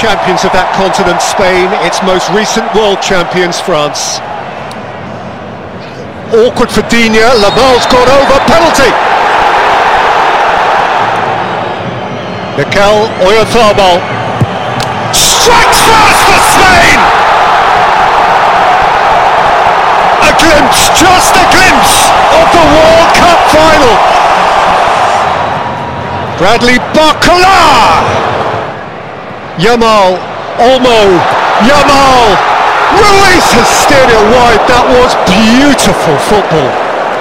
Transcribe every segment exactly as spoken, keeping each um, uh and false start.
champions of that continent, Spain, its most recent world champions, France. Awkward for Digne, Lamal's gone over, penalty! Mikel Oyarzabal strikes first for Spain! A glimpse, just a glimpse of the World Cup final! Bradley Barcola! Yamal, Olmo, Yamal! Ruiz has steered it wide, that was beautiful football.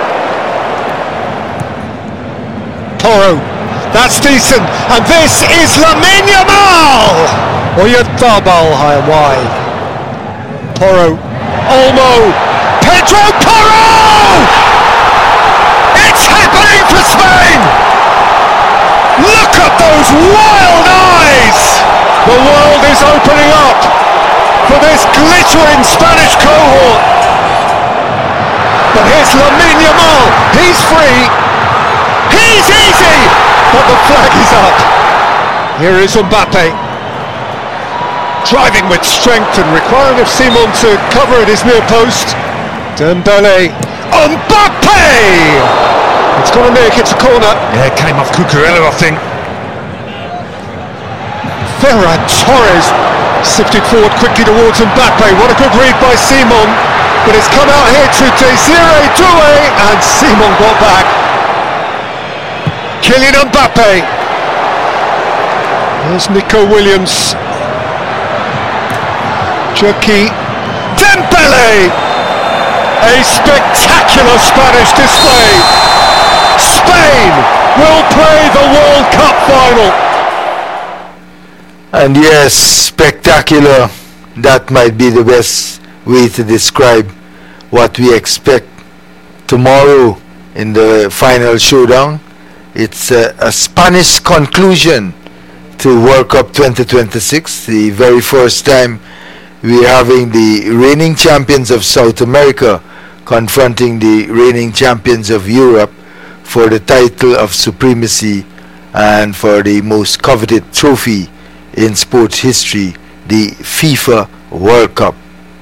Toro, that's decent, and this is Lamine Yamal! Oyarzabal high and wide. Toro, Olmo, Pedro Porro! It's happening for Spain! Look at those wild eyes! The world is opening up for this glittering Spanish cohort. But here's Lamine Yamal, he's free, he's easy, but the flag is up. Here is Mbappe, driving with strength and requiring of Simon to cover at his near post. Dembele, Mbappe! It's going to make it a corner. Yeah, it came off Cucurella, I think. Ferran Torres sifted forward quickly towards Mbappe. What a good read by Simon, but it's come out here to Desiree Doué, and Simon got back. Kylian Mbappe. There's Nico Williams. Jerky Dembele. A spectacular Spanish display. Spain will play the World Cup final. And yes, spectacular. That might be the best way to describe what we expect tomorrow in the final showdown. It's a, a Spanish conclusion to World Cup twenty twenty-six, the very first time we're having the reigning champions of South America confronting the reigning champions of Europe for the title of supremacy and for the most coveted trophy in sports history, the FIFA World Cup.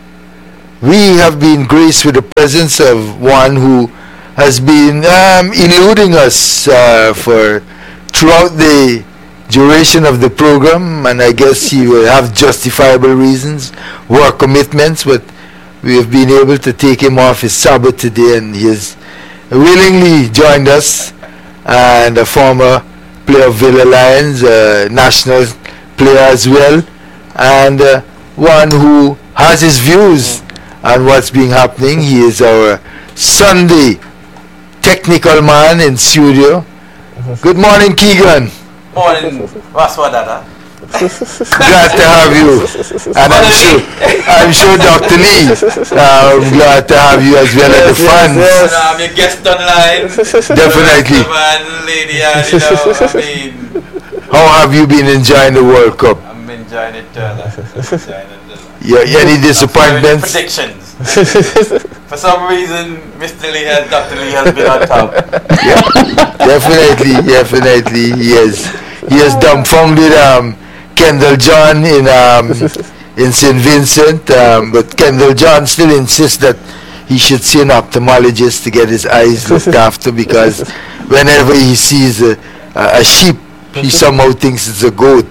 We have been graced with the presence of one who has been um, eluding us uh, for throughout the duration of the program, and I guess he will have justifiable reasons, work commitments, but we have been able to take him off his Sabbath today, and he has willingly joined us, and a former player of Villa Lions, uh, national player as well, and uh, one who has his views on what's been happening. He is our Sunday technical man in studio. Good morning, Keegan. Morning, Vaswadada. Glad to have you, and I'm sure, I'm sure Doctor Lee, uh, I'm glad to have you as well at the fans. Yes, yes. I'm your guest online. Definitely. Man, lady, and, you know, I mean, how have you been enjoying the World Cup? I'm enjoying it. Uh, enjoying it uh, yeah, any disappointments? Predictions. For some reason, Mister Lee has, Doctor Lee has been on top. Yeah, definitely, definitely, he has. He has dumbfounded um, Kendall John in um, in Saint Vincent, um, but Kendall John still insists that he should see an ophthalmologist to get his eyes looked after, because whenever he sees a, a, a sheep, he somehow thinks it's a goat.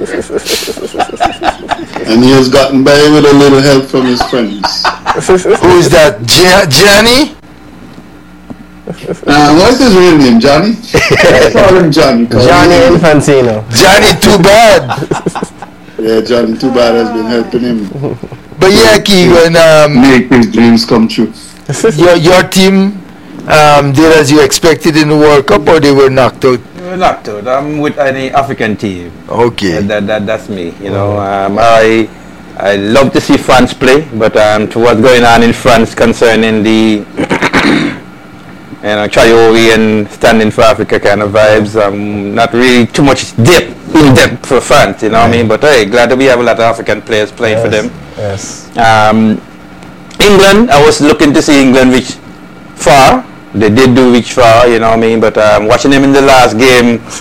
And he has gotten by with a little help from his friends. Who is that? Gia- Gianni? Uh, what's his real name? Johnny? Call him Johnny. Call Johnny him. Infantino. Johnny Too Bad. Yeah, Johnny Too Bad has been helping him But yeah, Keegan, um, make his dreams come true. your your team um, did as you expected in the World Cup, or they were knocked out? We're knocked out. I'm with any African team. Okay. That, that, that's me. You know, um, I I love to see France play, but um, to what's going on in France concerning the you know, Traoré and standing for Africa kind of vibes, um, not really too much depth, in depth for France, you know what I mean? But hey, glad that we have a lot of African players playing Yes, for them. Yes. Um, England, I was looking to see England reach far. They did do reach far, you know what I mean? But um, watching them in the last game,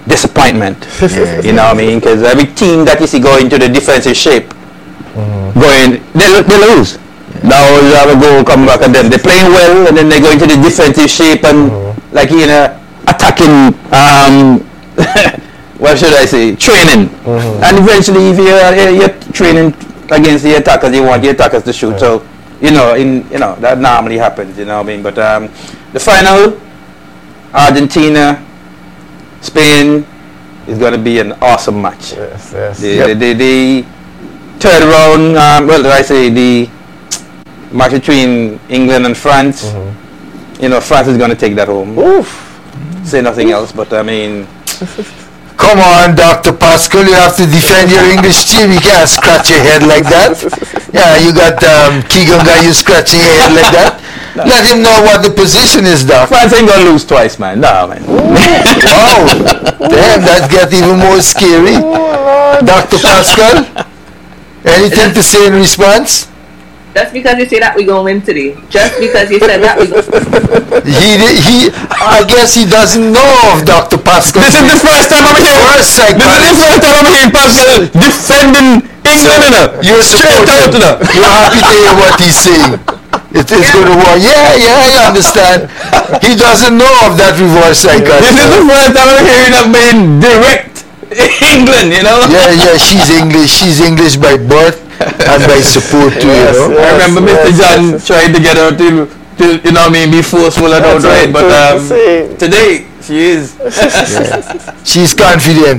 disappointment. Yeah. You know what I mean? Because every team that you see going to the defensive shape, Mm-hmm. going, they, lo- they lose. Now you have a goal come back at them. They're playing well, and then they go into the defensive shape and Mm-hmm. like you know attacking. Um, what should I say? Training. Mm-hmm. And eventually, if you're, you're training against the attackers, you want the attackers to shoot. So you know, in you know that normally happens. You know what I mean? But um, the final, Argentina, Spain, is going to be an awesome match. Yes, yes. The, Yep. the, the, the third round, um, well, did I say the match between England and France? You know, France is going to take that home. Oof. Say nothing else, but I mean, Come on, Doctor Pascal, you have to defend your English team. You can't scratch your head like that. Yeah, you got um, Keegan got you scratching your head like that. Let him know what the position is, Doc. France ain't going to lose twice, man. No, man. Wow, damn, that gets even more scary. Doctor Pascal, anything to say in response? Just because you say that we gonna win today. Just because you said that we gonna He, he, I guess he doesn't know of Doctor Pascal. This is the first time I'm hearing. First This is the psychologist. first time I'm hearing Pascal defending England. You know. You're straight out. supporting. You know. You're happy to hear what he's saying. It is going to work. Yeah, yeah, I understand. He doesn't know of that reverse This is psychology. the first time I'm hearing of being direct England. You know. Yeah, yeah, she's English. She's English by birth and by support too, Yes, you know. yes. I remember Mister John yes. trying to get her to, to, you know what I mean, be forceful and That's outright, right. but um, See. today she is. She's confident.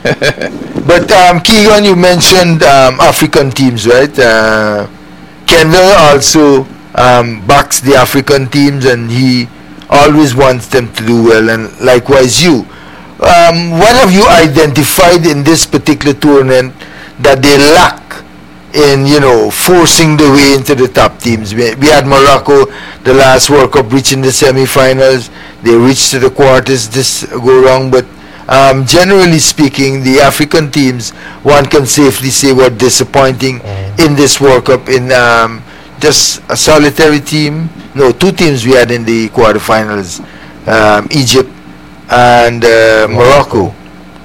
But um, Keegan, you mentioned um, African teams, right? Uh, Kendall also um, backs the African teams, and he always wants them to do well, and likewise you. Um, what have you identified in this particular tournament that they lack in, you know, forcing the way into the top teams? We, we had Morocco, the last World Cup, reaching the semi-finals. They reached to the quarters this go round, but um, generally speaking, the African teams, one can safely say, were disappointing in this World Cup. In um, just a solitary team, no, two teams we had in the quarterfinals, um, Egypt and uh, Morocco.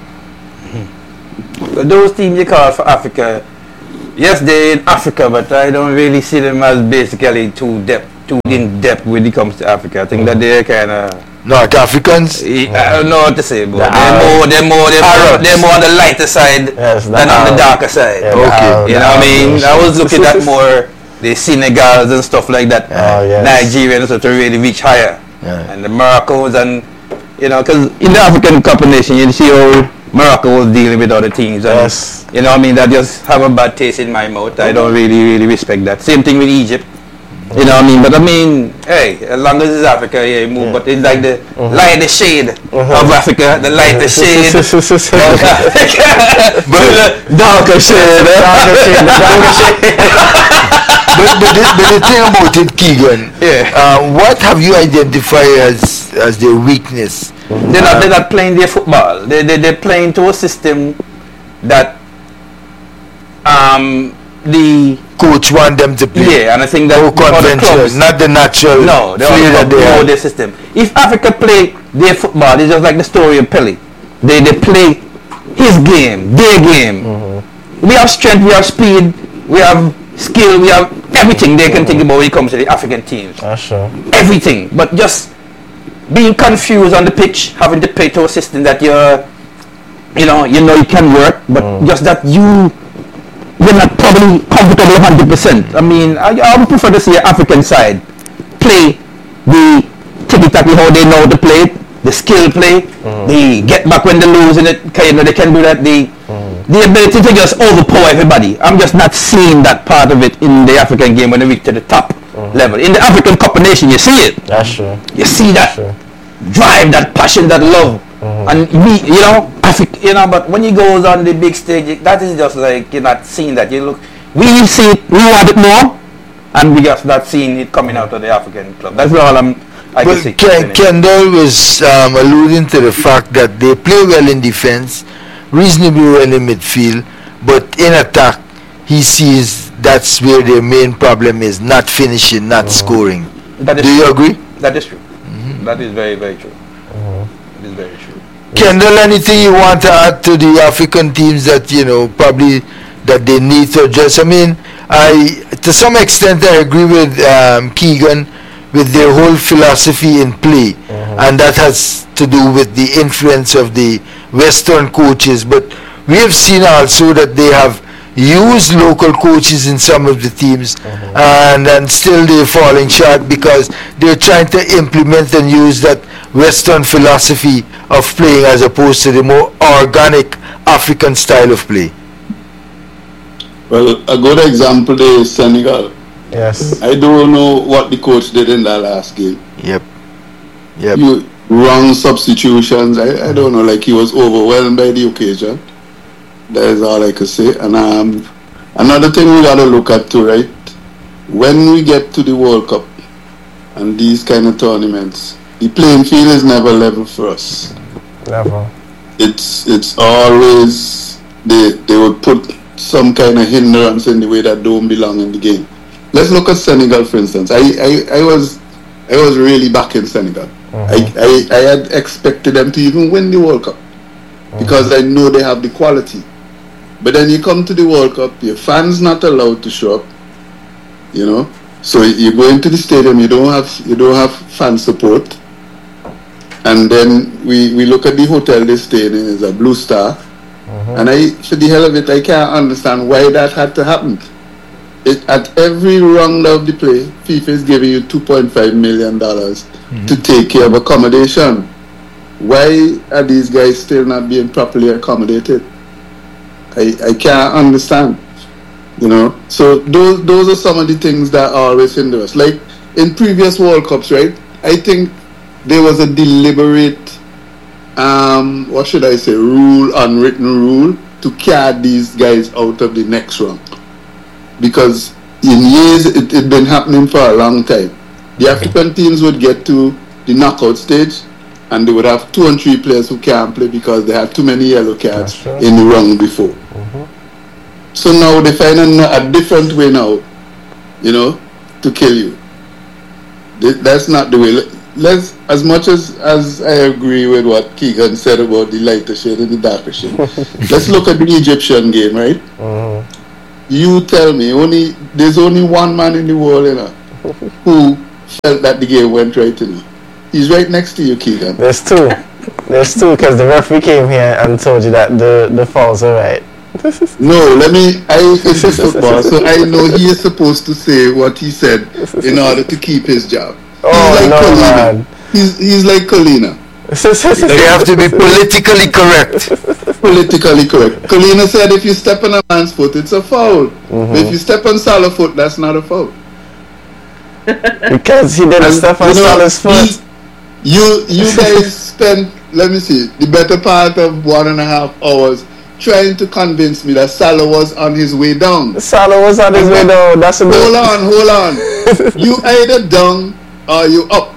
But those teams you call for Africa, yes, they're in Africa, but I don't really see them as basically too depth, too in depth when it comes to Africa. I think that they're kind of. North Africans. I don't know what to say, but The they're Arabs. more, they're more, they're more, Arabs. they're more on the lighter side Yes, the than on the Arabs. darker side. Yeah, the Okay. Arab- You know what I mean? Arab I was nation. looking at more the Senegals and stuff like that. Oh, yes. Nigerians to really reach higher. Yeah. And the Moroccos and, you know, because in the African Cup of Nations, you see how Morocco was dealing with other teams. And, Yes. you know what I mean? That just have a bad taste in my mouth. I don't really, really respect that. Same thing with Egypt. You know what I mean? But I mean, hey, as long as it's Africa, yeah, you move. But it's like the lighter shade of Africa, the lighter shade of Africa, but the darker shade. Darker shade, the darker shade. but, but, the, but the thing about it, Keegan, Yeah. uh, what have you identified as as their weakness? They're not, they're not playing their football. They, they, they're playing to a system that um, the Coach want them to play. yeah, and I think that No other conventional, clubs, not the natural no, they flair that don't they know have. their system. If Africa play their football, it's just like the story of Pele. They they play his game, their game. We have strength, we have speed, we have skill, we have everything they can think about when it comes to the African teams. That's true. Everything, but just being confused on the pitch, having to play to a system that you're, you know, you know it can work, but just that you, you're not probably comfortable one hundred percent. I mean, I, I would prefer to see an African side play the tiki-taka how they know to play it, the skill play, the get back when they lose in it, you know, they can do that, the, the ability to just overpower everybody. I'm just not seeing that part of it in the African game when they reach to the top level. In the African Cup of Nations, you see it. That's true. You see that Sure. drive, that passion, that love, and we, you know, Africa, you know. But when he goes on the big stage, that is just like you're not seeing that. You look, we see it, we want it more, and we just not seeing it coming out of the African club. That's all I'm. I can But see. Ken, Kendall was um, alluding to the fact that they play well in defense, reasonably well in midfield, but in attack, he sees that's where their main problem is, not finishing, not scoring. That is Do you true. agree? That is true. That is very, very true. That is very true. Kendall, anything you want to add to the African teams that, you know, probably that they need to address? I mean, I, to some extent, I agree with um, Keegan with their whole philosophy in play, mm-hmm. and that has to do with the influence of the Western coaches. But we have seen also that they have used local coaches in some of the teams, mm-hmm. and, and still they're falling short because they're trying to implement and use that Western philosophy of playing as opposed to the more organic African style of play. Well, a good example there is Senegal. Yes. I don't know what the coach did in that last game. Yep. Yep. You, wrong substitutions. I, I don't know, like he was overwhelmed by the occasion. That is all I could say. And um, another thing we gotta look at too, right? When we get to the World Cup and these kind of tournaments, the playing field is never level for us. Never. It's it's always they they would put some kind of hindrance in the way that don't belong in the game. Let's look at Senegal, for instance. I, I, I was I was really backing Senegal. Mm-hmm. I, I, I had expected them to even win the World Cup mm-hmm. because I know they have the quality. But then you come to the World Cup, your fans not allowed to show up, you know. So you go into the stadium, you don't have you don't have fan support. And then we, we look at the hotel they stayed in, is a Blue Star. Mm-hmm. And I, for the hell of it, I can't understand why that had to happen. It, at every round of the play, FIFA is giving you two point five million dollars mm-hmm. to take care of accommodation. Why are these guys still not being properly accommodated? I, I can't understand, you know. So those those are some of the things that always hinder us. Like in previous World Cups, right? I think there was a deliberate, um, what should I say, rule, unwritten rule to carry these guys out of the next round. Because in years it had been happening for a long time. The African teams would get to the knockout stage and they would have two and three players who can't play because they had too many yellow cards in the round before. Mm-hmm. So now they find a, a different way now, you know, to kill you. That's not the way. Let's, as much as, as I agree with what Keegan said about the lighter shade and the darker shade, let's look at the Egyptian game, right? Mm-hmm. You tell me, only there's only one man in the world, you know, who felt that the game went right, you know. He's right next to you, Keegan. There's two. There's two, because the referee came here and told you that the, the fouls are right. No, let me, I into football, so I know he is supposed to say what he said in order to keep his job. Oh, he's like no, Colina. man. He's, he's like Colina. They have to be politically correct. Politically correct. Colina said if you step on a man's foot, it's a foul. Mm-hmm. But if you step on Salah's foot, that's not a foul. Because he didn't and, step on you know, Salah's foot. He, you, you guys spent, let me see, the better part of one and a half hours trying to convince me that Salah was on his way down. Salah was on his way down. That's a hold bit. on, hold on. You either down or you up.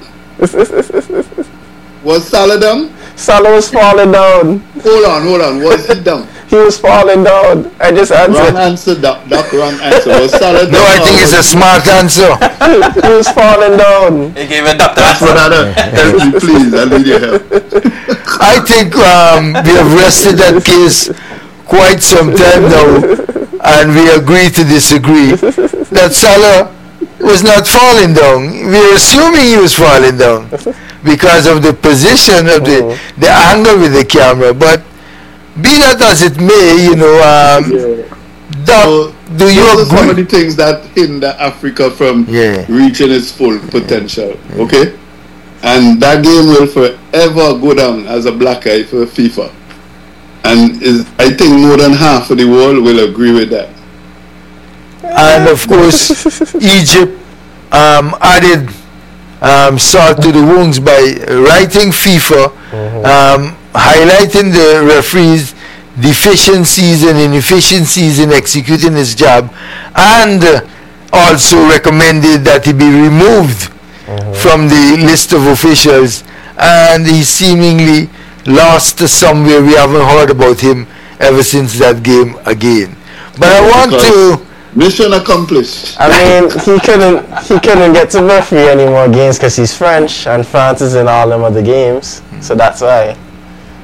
Was Salah down? Salah was falling down. Hold on, hold on. Was he down? He was falling down. I just answered. Wrong answer, Doc. Doc, wrong answer. Was Salah down? No, I think it's a smart answer. He was falling down. He gave a doctor answer. Help me, please. I need your help. I think um, we have rested that case quite some time now, and we agree to disagree that Salah was not falling down. We are assuming he was falling down because of the position of the the angle with the camera. But be that as it may, you know, um, yeah. Doc, so, do you those agree? Are some of the things that hinder Africa from yeah. reaching its full potential. Yeah. Okay, and that game will forever go down as a black eye for FIFA. And is, I think more than half of the world will agree with that. And of course, Egypt um, added um, salt to the wounds by writing FIFA, mm-hmm. um, highlighting the referee's deficiencies and inefficiencies in executing his job, and uh, also recommended that he be removed mm-hmm. from the list of officials. And he seemingly lost somewhere. We haven't heard about him ever since that game again. But I want to mission accomplished. I mean, he couldn't he couldn't get to referee any more games because he's French and France is in all them other games, so that's why.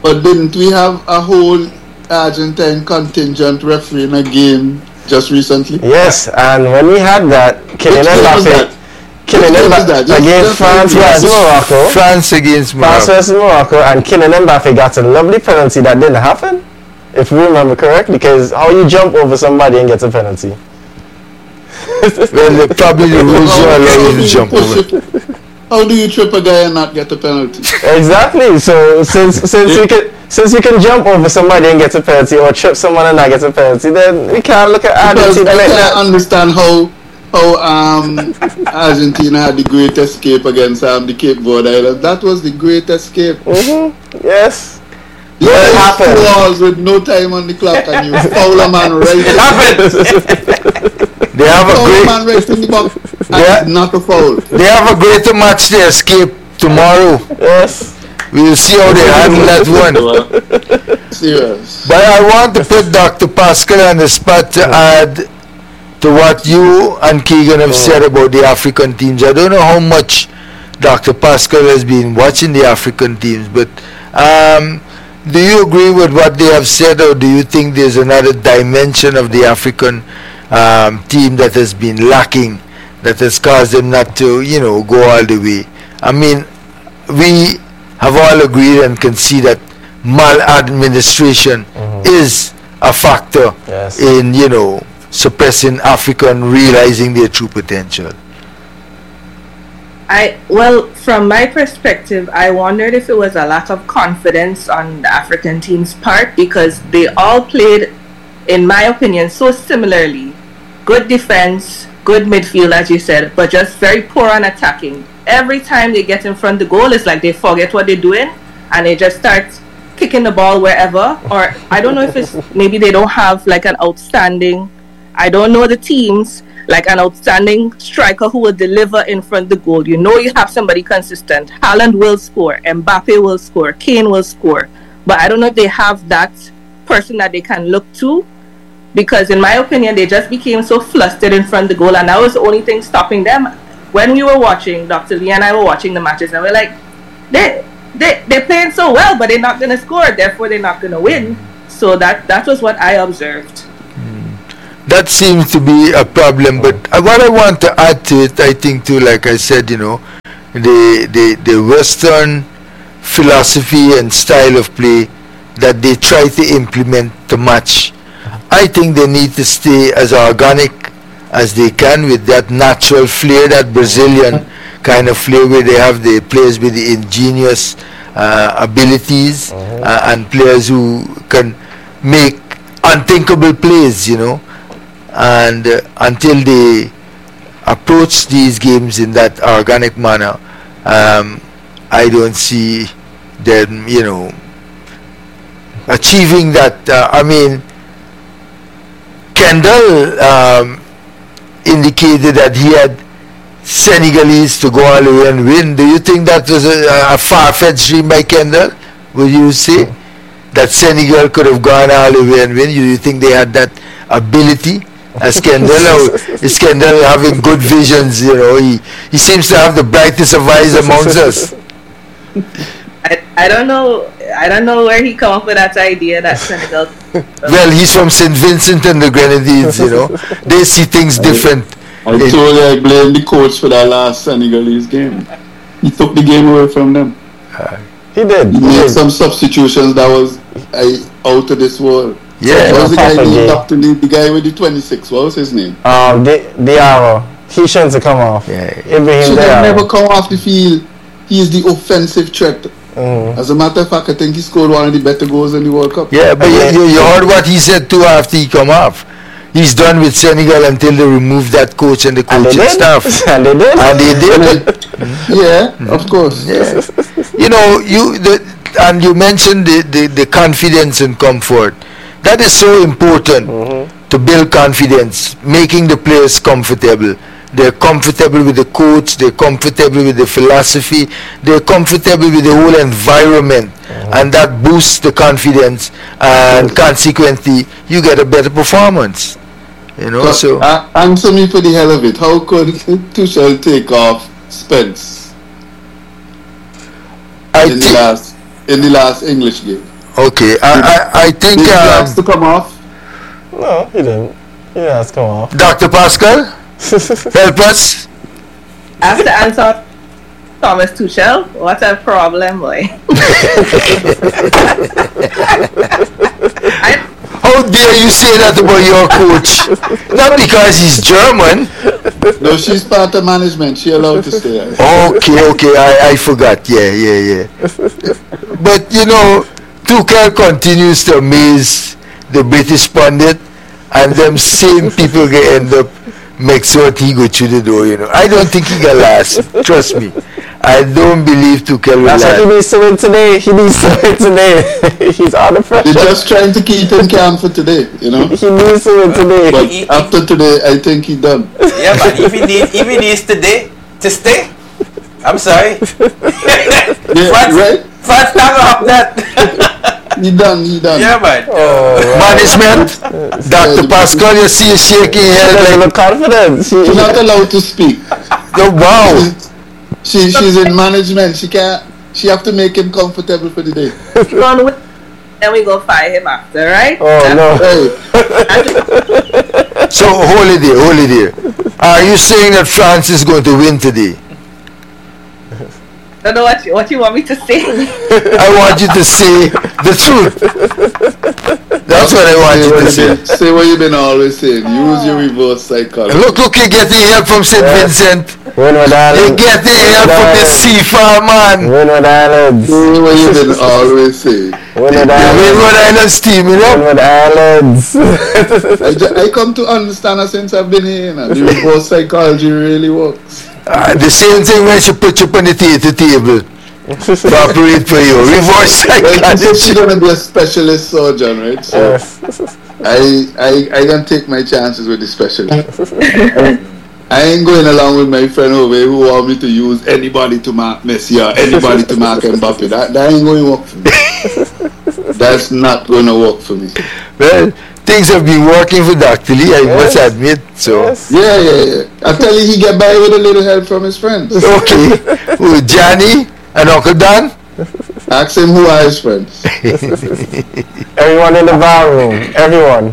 but didn't we have a whole Argentine contingent refereeing a game just recently? Yes, and when we had that, Kylian Which game was Mbappe, that? Kylian Which game was Mbappe that? Just- against just France like- versus Morocco. France against France Morocco. versus Morocco, and Kylian Mbappe got a lovely penalty that didn't happen, if we remember correct, because how you jump over somebody and get a penalty? Well, the- probably the rules How- don't how allow do you to you jump push over. it? How do you trip a guy and not get a penalty? Exactly. So since since we can since we can jump over somebody and get a penalty, or trip someone and not get a penalty, then we can't look at Because Argentina I like can't that. understand how how um Argentina had the great escape against um the Cape Verde Islands. That was the great escape. Mm-hmm. Yes. You What had happened? two hours with no time on the clock and you foul a man right in They have a foul a great, man right in the box. And Yeah. it's not a foul. they have a greater match to escape tomorrow. Yes. We will see how they handle that one. Serious. But I want to put Doctor Pascal on the spot to add to what you and Keegan have said about the African teams. I don't know how much Doctor Pascal has been watching the African teams, but um, do you agree with what they have said, or do you think there's another dimension of the African um, team that has been lacking, that has caused them not to, you know, go all the way? I mean, we have all agreed and can see that maladministration is a factor Yes. in, you know, suppressing Africa and realizing their true potential. I well, from my perspective, I wondered if it was a lack of confidence on the African team's part, because they all played, in my opinion, so similarly. Good defense, good midfield, as you said, but just very poor on attacking. Every time they get in front of the goal, it's like they forget what they're doing and they just start kicking the ball wherever. Or I don't know if it's maybe they don't have like an outstanding, I don't know the teams, like an outstanding striker who will deliver in front of the goal. You know you have somebody consistent. Haaland will score, Mbappe will score, Kane will score. But I don't know if they have that person that they can look to, because in my opinion, they just became so flustered in front of the goal, and that was the only thing stopping them. When we were watching, Doctor Lee and I were watching the matches, and we're like, they, they, they're playing so well, but they're not going to score, therefore they're not going to win. So that, that was what I observed. That seems to be a problem, but uh, what I want to add to it, I think too, like I said, you know, the the, the Western philosophy and style of play that they try to implement to match, I think they need to stay as organic as they can with that natural flair, that Brazilian kind of flair where they have the players with the ingenious uh, abilities uh, and players who can make unthinkable plays, you know. And uh, until they approach these games in that organic manner, um, I don't see them, you know, achieving that. Uh, I mean, Kendall um, indicated that he had Senegalese to go all the way and win. Do you think that was a, a far-fetched dream by Kendall? Would you say that Senegal could have gone all the way and win? Do you think they had that ability? As Kendall, or is Kendall having good visions? You know, he, he seems to have the brightest of eyes amongst us. I, I don't know. I don't know where he come up with that idea that Senegal. Well, he's from Saint Vincent and the Grenadines, you know. They see things different. I told you I blame the coach for that last Senegalese game. He took the game away from them. He did. He He made did. some substitutions that was I, out of this world. Yeah. What was the guy Proper named game. Doctor Lee? The guy with the twenty-six. What was his name? Um, Di- Diarra. He shouldn't have come off. Yeah. Ibrahim Should have never Diarra. come off the field. He is the offensive threat. Mhm. As a matter of fact, I think he scored one of the better goals in the World Cup. Yeah, but you, you, you heard what he said too after he come off. He's done with Senegal until they remove that coach and the And they coaching did. staff. And they did. And they did. Yeah, of course. Yeah. You know, you the, and you mentioned the, the, the confidence and comfort. That is so important to build confidence, making the players comfortable. They're comfortable with the coach, they're comfortable with the philosophy, they're comfortable with the whole environment, and that boosts the confidence, and consequently you get a better performance. You know, so uh, answer me for the hell of it. How could Tuchel take off Spence I in the think last in the last English game? Okay, I, I, I think Did he um, ask to come off? No, he didn't. He didn't ask to come off. Doctor Pascal, help us. As to answer Thomas Tuchel, what a problem, boy. I, How dare you say that about your coach? Not because he's German. No, she's part of management. She allowed to stay. Okay, okay, I, I forgot. Yeah, yeah, yeah. But you know, Tuchel continues to amaze the British pundit, and them same people get end up make sure he go through the door. You know, I don't think he can last. Trust me, I don't believe Tuchel will That's what he last. needs to win today. He needs to win today. He's under pressure. They're just trying to keep him calm for today, you know. He needs to win today. But He- he- after today, I think he's done. Yeah, but if he need, if he needs today to stay, I'm sorry. Yeah, France, right? France never up that. He done. He done. Yeah, man. Oh, Management, Doctor Pascal, you see his shaking head doesn't like, look confident. She, She's not allowed to speak. oh, wow. She she's in management. She can't. She have to make him comfortable for the day. run with, then we go fire him after, right? oh no. Hey, So hold it there, hold it there. Are you saying that France is going to win today? I don't know what you, what you want me to say. I want you to say the truth. That's what I want you to say. say what you've been always saying. Use your reverse psychology. Look, look, you're getting help from Saint Vincent. Windward You're Islands. getting help from the seafar man. Windward Islands. Say what you've been always saying. Windward The Islands. Windward Islands team, you know? Windward Islands. I, ju- I come to understand her since I've been here. You know, the reverse psychology really works. Uh, the same thing when she put you on the theater table to operate for you. Reverse Well, she's psychology. gonna be a specialist surgeon, right? So Yes. I I I can take my chances with the specialist. I ain't going along with my friend over here who want me to use anybody to mark Messi or anybody to mark Mbappe. That, that ain't going to work for me. That's not going to work for me. Well, things have been working for Doctor Lee, I Yes. must admit. So, Yes. Yeah, yeah, yeah. I tell you, he get by with a little help from his friends. okay. Who, Johnny and Uncle Dan? Ask him who are his friends. Everyone in the bar room. Everyone.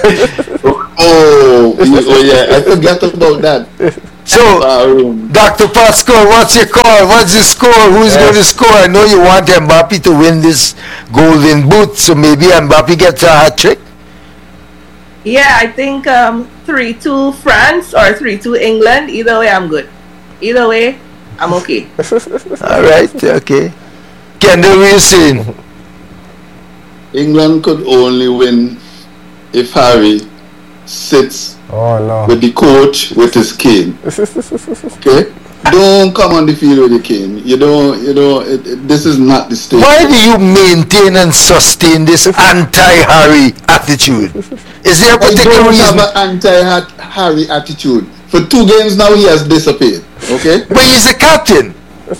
Oh, you- oh yeah, I forgot about that. So, Um, Doctor Pascal, what's your call? What's the score? Who's Yes. going to score? I know you want Mbappe to win this golden boot, so maybe Mbappe gets a hat trick. Yeah, I think um, three two France or three two England. Either way, I'm good. Either way, I'm okay. All right, okay. Kendall, what are you saying? England could only win if Harry sits Oh no. with the coach with his cane. Okay? Don't come on the field with your cane. You don't, you know, it, it, this is not the stage. Why do you maintain and sustain this anti-Harry attitude? Is there a I particular don't have reason? an anti-Harry attitude. For two games now, he has disappeared. Okay? But he's a captain.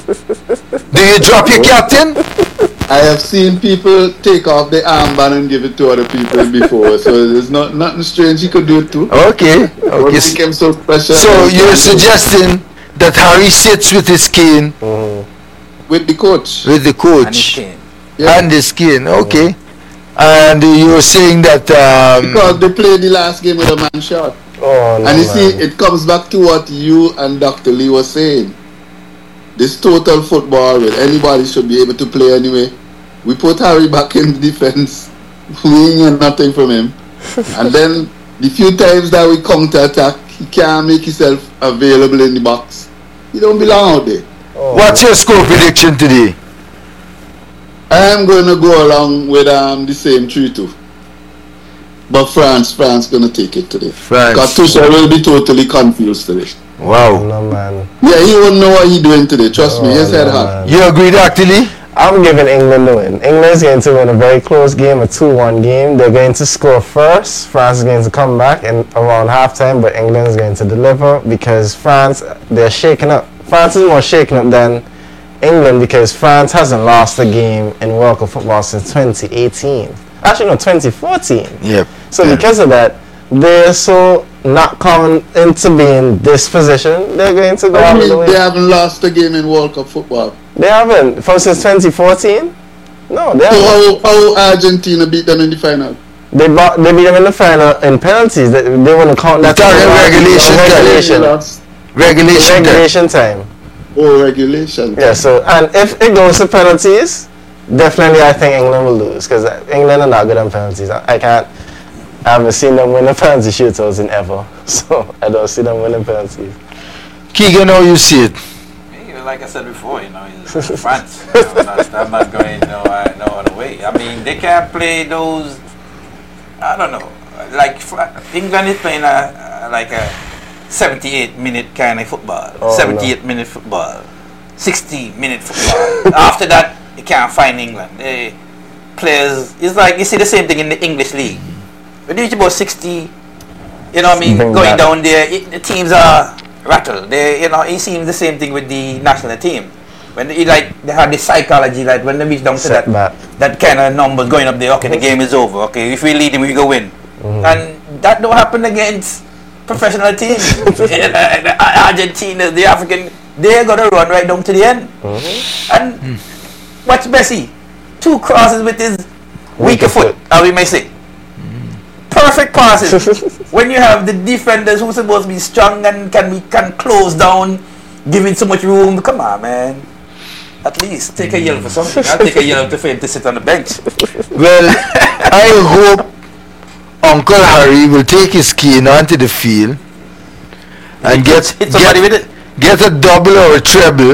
Do you drop your captain? I have seen people take off the armband and give it to other people before, so there's not nothing strange. He could do it too. Okay, Don't okay. make him so special. So you're suggesting that Harry sits with his cane with the coach? with the And coach he came. Yeah. and his cane, okay. And you're saying that um, Because they played the last game with a man shot. Oh no. And you see, man. it comes back to what you and Doctor Lee were saying. This total football where anybody should be able to play anyway. We put Harry back in defense. We ain't get nothing from him. And then the few times that we counter attack, he can't make himself available in the box. He don't belong out there. Oh, what's your score prediction today? I am going to go along with um, the same three two. But France, France going to take it today. France. Because Tuchel will be totally confused today. Wow. no man. Yeah, he won't know what he's doing today. Trust me, Oh, his head no, hot. man. You agree, Doctor Lee? I'm giving England the win. England's going to win a very close game, a two one game. They're going to score first. France is going to come back in around halftime, but England is going to deliver because France, they're shaking up. France is more shaken up than England because France hasn't lost a game in World Cup football since twenty eighteen. Actually, no, twenty fourteen. Yep. So Yeah. because of that, they're so not coming into being this position. They're going to go I out of the mean, way. they haven't lost a game in World Cup football. They haven't. From since twenty fourteen? No, they So haven't. how, how Argentina beat them in the final? They, bought, they beat them in the final in penalties. They, they want to count that. It's already regulation time. regulation. Lost. Regulation time. Regulation time. Oh, regulation. Yeah, so, and if it goes to penalties, definitely I think England will lose, because England are not good on penalties. I, I can't, I haven't seen them win a penalty shootouts in ever, so I don't see them winning penalties. Keegan, how you see it? Like I said before, you know, it's France. You know, not, I'm not going no, uh, no other way. I mean, they can't play those. I don't know. Like England is playing a, a like a seventy-eight minute kind of football, oh, seventy-eight no. minute football, sixty minute football. After that, you can't find England. They players. It's like you see the same thing in the English league. When you reach about sixty, you know what I mean, Bring going that. down there, it, the teams are. Rattle. They, you know, it seems the same thing with the national team. When they like, they have this psychology, like when they reach down to that, back. that kind of numbers going up there. Okay, the game is over. Okay, if we lead, we go win, Mm-hmm. and that don't happen against professional teams. The Argentina, the African, they're gonna run right down to the end. Mm-hmm. And mm. watch Messi, two crosses with his weaker foot, as we may say. Perfect passes. When you have the defenders who's supposed to be strong and can be can close down, giving so much room. Come on, man. At least take a yellow for something. I'll take a yellow to fail to sit on the bench. Well, I hope Uncle Harry will take his cane onto the field and get hit somebody get, with it. get a double or a treble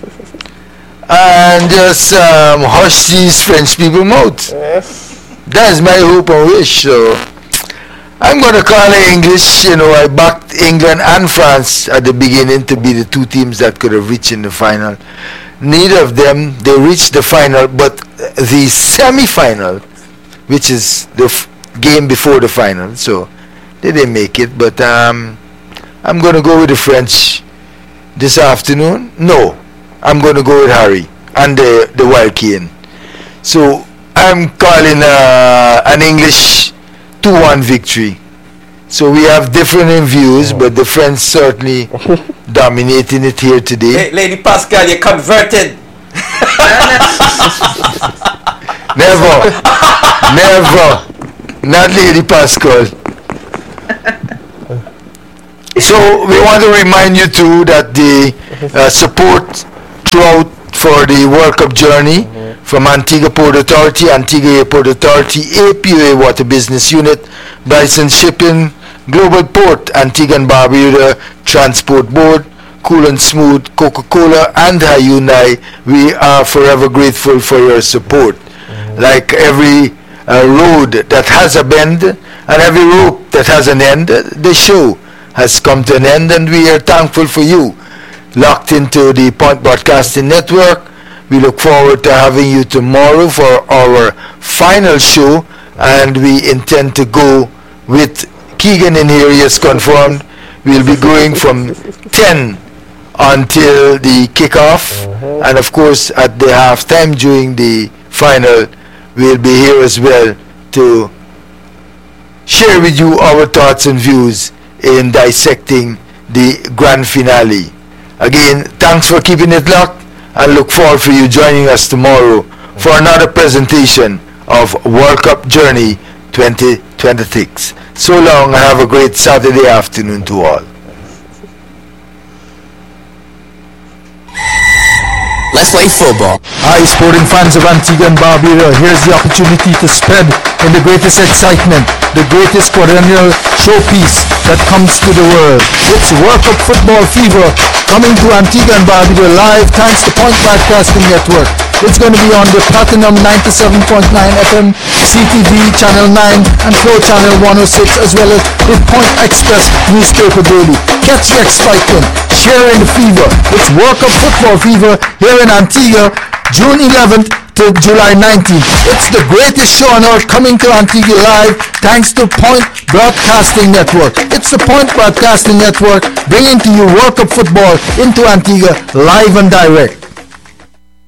and just um, hush these French people mouth. Yes. That's my hope and wish. So I'm going to call it English. You know, I backed England and France at the beginning to be the two teams that could have reached in the final. Neither of them, they reached the final, but the semi-final, which is the f- game before the final, so they didn't make it. But um, I'm going to go with the French this afternoon. No, I'm going to go with Harry and the, the Wild Cane. So I'm calling uh, an English two one victory. So we have different views, but the French certainly dominating it here today. Hey, Lady Pascal, you converted. Never, never, not Lady Pascal. So we want to remind you too that the uh, support throughout for the World Cup journey from Antigua Port Authority, Antigua Airport Authority, A P U A Water Business Unit, Bryson Shipping, Global Port, Antigua and Barbuda Transport Board, Cool and Smooth, Coca-Cola, and Hyundai. We are forever grateful for your support. Mm-hmm. Like every uh, road that has a bend and every rope that has an end, the show has come to an end, and we are thankful for you. Locked into the Point Broadcasting Network. We look forward to having you tomorrow for our final show, and we intend to go with Keegan in here, yes, confirmed. We'll be going from ten until the kickoff, mm-hmm. and of course at the halftime during the final, we'll be here as well to share with you our thoughts and views in dissecting the grand finale. Again, thanks for keeping it locked, and look forward for you joining us tomorrow for another presentation of World Cup Journey twenty twenty-six. So long, and have a great Saturday afternoon to all. Let's play football. Hi, sporting fans of Antigua and Barbuda. Here's the opportunity to spread in the greatest excitement, the greatest perennial showpiece that comes to the world. It's World Cup Football Fever coming to Antigua and Barbuda live thanks to Point Broadcasting Network. It's going to be on the Platinum ninety-seven point nine F M, C T V Channel nine, and Flow Channel one oh six, as well as the Point Express newspaper daily. Catch the excitement, share in the fever. It's World Cup Football Fever here in Antigua, June eleventh to July nineteenth. It's the greatest show on earth coming to Antigua live thanks to Point Broadcasting Network. It's the Point Broadcasting Network bringing to you World Cup football into Antigua live and direct.